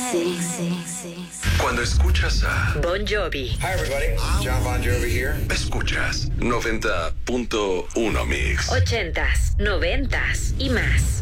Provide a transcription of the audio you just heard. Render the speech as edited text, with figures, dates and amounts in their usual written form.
Cuando escuchas a Bon Jovi. Hi everybody, John Bon Jovi here. escuchas 90.1 Mix. 80s, 90s y más.